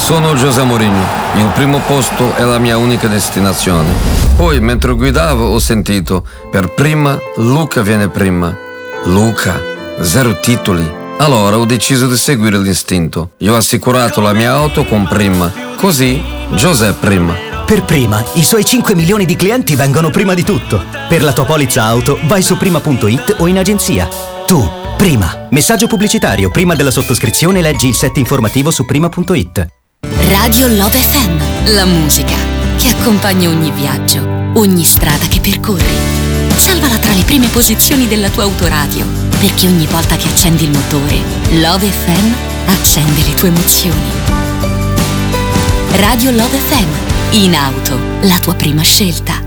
Sono José Mourinho. Il primo posto è la mia unica destinazione. Poi, mentre guidavo, ho sentito: per prima, Luca viene prima. Luca, 0 titoli. Allora ho deciso di seguire l'istinto. Io ho assicurato la mia auto con Prima. Così, José prima. Per Prima, i suoi 5 milioni di clienti vengono prima di tutto. Per la tua polizza auto, vai su prima.it o in agenzia. Tu, Prima. Messaggio pubblicitario. Prima della sottoscrizione leggi il set informativo su prima.it. Radio Love FM, la musica che accompagna ogni viaggio, ogni strada che percorri. Salvala tra le prime posizioni della tua autoradio, perché ogni volta che accendi il motore, Love FM accende le tue emozioni. Radio Love FM, in auto, la tua prima scelta.